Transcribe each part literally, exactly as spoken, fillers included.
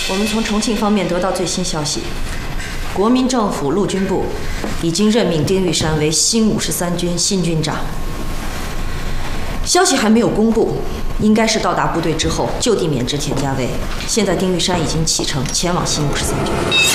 我们从重庆方面得到最新消息，国民政府陆军部已经任命丁玉山为新五十三军新军长。消息还没有公布，应该是到达部队之后就地免职田家卫。现在丁玉山已经启程前往新五十三军。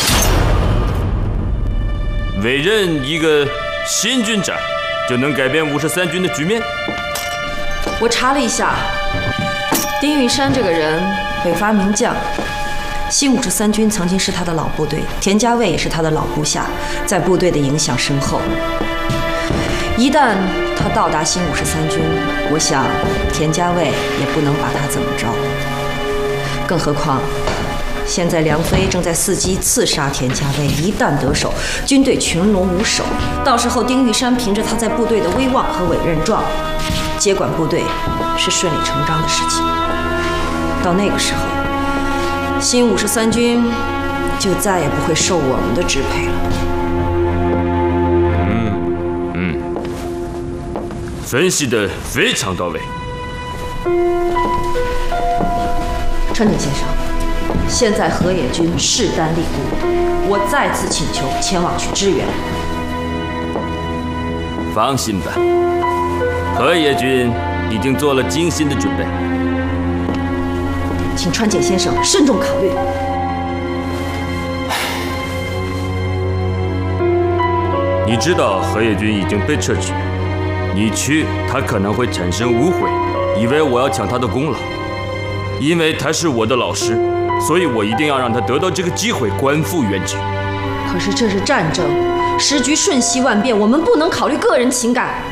委任一个新军长，就能改变五十三军的局面？ 我查了一下，丁玉山这个人北伐名将。新五十三军曾经是他的老部队，田家卫也是他的老部下，在部队的影响深厚。一旦他到达新五十三军，我想田家卫也不能把他怎么着。更何况，现在梁飞正在伺机刺杀田家卫，一旦得手，军队群龙无首。到时候丁玉山凭着他在部队的威望和委任状，接管部队是顺理成章的事情。到那个时候，新五十三军就再也不会受我们的支配了。 嗯嗯，分析得非常到位。 川井先生，现在河野军势单力孤，我再次请求前往去支援。 放心吧，河野军已经做了精心的准备。 请川井先生慎重考虑。 你知道河野军已经被撤职，你去他可能会产生误会，以为我要抢他的功劳。因为他是我的老师，所以我一定要让他得到这个机会，官复原职。 可是这是战争，时局瞬息万变，我们不能考虑个人情感。